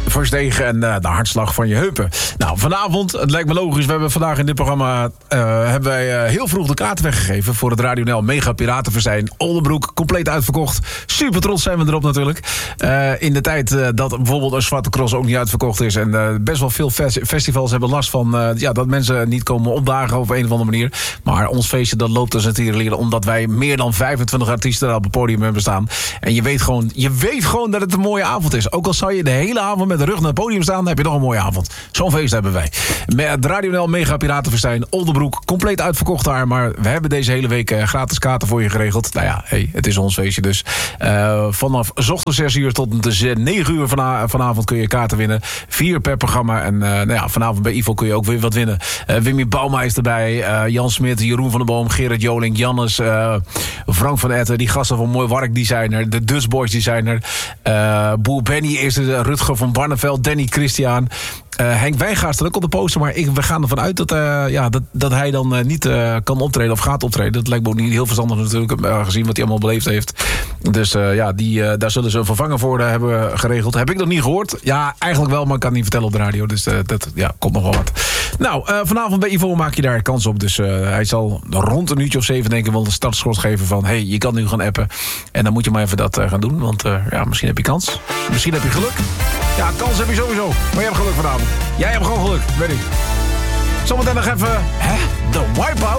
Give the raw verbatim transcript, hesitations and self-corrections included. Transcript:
verstegen en uh, de hartslag van je heupen. Nou, vanavond, het lijkt me logisch, we hebben vandaag in dit programma uh, hebben wij uh, heel vroeg de kaarten weggegeven voor het Radio N L Mega Piratenfestijn. Oldenbroek, compleet uitverkocht. Super trots zijn we erop natuurlijk. Uh, in de tijd uh, dat bijvoorbeeld een Zwarte Cross ook niet uitverkocht is en uh, best wel veel fes- festivals hebben last van uh, ja, dat mensen niet komen opdagen op een of andere manier. Maar ons feestje dat loopt dus natuurlijk leren omdat wij meer dan vijfentwintig artiesten op het podium hebben staan. En je weet gewoon, je weet gewoon dat het een mooie avond is. Ook al zou je de hele avond met de rug naar het podium staan, dan heb je nog een mooie avond. Zo'n feest hebben wij. Met Radio N L Mega Piratenfestijn, Oldenbroek, compleet uitverkocht daar. Maar we hebben deze hele week uh, gratis kaarten voor je geregeld. Nou ja, hey, het is ons feestje dus. Uh, vanaf 's ochtends zes uur tot de negen uur vana- vanavond kun je kaarten winnen. Vier per programma. En uh, nou ja, vanavond bij Ivo kun je ook weer wat winnen. Uh, Wimmy Bauma is erbij. Uh, Jan Smit, Jeroen van der Boom, Gerrit Joling, Jannes, uh, Frank van Etten, die gasten van Mooi Wark Designer, de Dutch Boys Designer. Uh, Boer Benny is er, Rutger van Barneveld, Danny Christian. Uh, Henk Wijngaard staat ook op de poster, maar ik, we gaan ervan uit dat, uh, ja, dat, dat hij dan uh, niet uh, kan optreden of gaat optreden. Dat lijkt me ook niet heel verstandig natuurlijk, uh, gezien wat hij allemaal beleefd heeft. Dus uh, ja, die, uh, daar zullen ze een vervanger voor uh, hebben geregeld. Heb ik nog niet gehoord? Ja, eigenlijk wel, maar ik kan het niet vertellen op de radio. Dus uh, dat ja, komt nog wel wat. Nou, uh, vanavond bij Ivo maak je daar kans op. Dus uh, hij zal rond een uurtje of zeven denk ik wel een startschot geven van hey, je kan nu gaan appen. En dan moet je maar even dat uh, gaan doen, want uh, ja, misschien heb je kans. Misschien heb je geluk. Ja, kans heb je sowieso. Maar je hebt geluk vanavond. Jij hebt gewoon geluk, weet ik. Zometeen nog even, hè, de Wipeout.